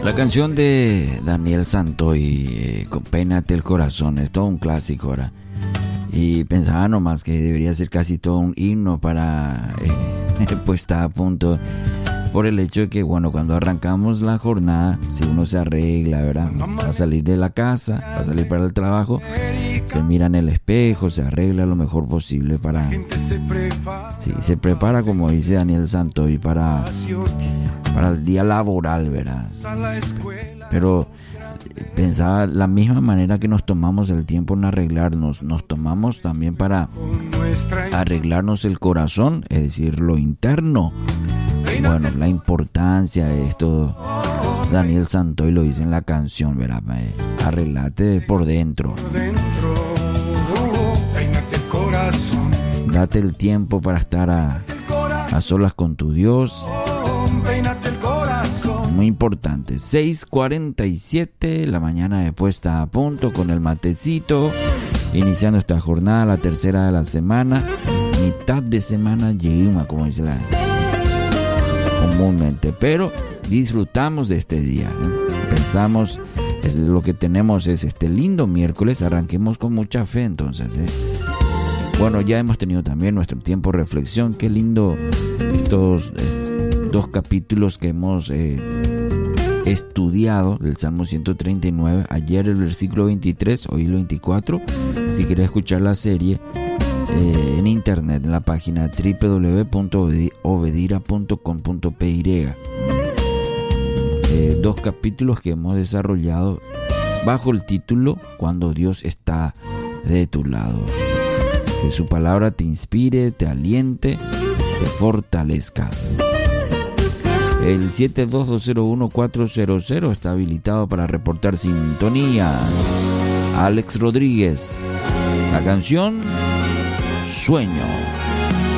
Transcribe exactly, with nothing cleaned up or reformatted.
La canción de Daniel Santoy, eh, con Pénate el corazón, es todo un clásico ahora. Y pensaba nomás que debería ser casi todo un himno para eh, puesta a punto. Por el hecho de que, bueno, cuando arrancamos la jornada, si uno se arregla, ¿verdad? Va a salir de la casa, va a salir para el trabajo, se mira en el espejo, se arregla lo mejor posible para... Sí, se prepara, como dice Daniel Santoy, para, para el día laboral, ¿verdad? Pero pensaba, la misma manera que nos tomamos el tiempo en arreglarnos, nos tomamos también para arreglarnos el corazón, es decir, lo interno. Bueno, la importancia de esto, Daniel Santoy lo dice en la canción, ¿verdad? Arreglate por dentro. Date el tiempo para estar a, a solas con tu Dios. Muy importante. seis cuarenta y siete, la mañana de puesta a punto con el matecito. Iniciando esta jornada, la tercera de la semana. Mitad de semana yuma, como dice la comúnmente, pero disfrutamos de este día, ¿eh? Pensamos, es lo que tenemos es este lindo miércoles, arranquemos con mucha fe entonces, ¿eh? Bueno, ya hemos tenido también nuestro tiempo de reflexión, qué lindo estos eh, dos capítulos que hemos eh, estudiado del Salmo ciento treinta y nueve, ayer el versículo veintitrés, hoy el veinticuatro, si querés escuchar la serie, Eh, en internet, en la página doble u doble u doble u punto obedira punto com punto pe y. Eh, dos capítulos que hemos desarrollado bajo el título Cuando Dios está de tu lado. Que su palabra te inspire, te aliente, te fortalezca. El siete dos dos cero uno cuatro cero cero está habilitado para reportar sintonía. Alex Rodríguez, la canción Sueño.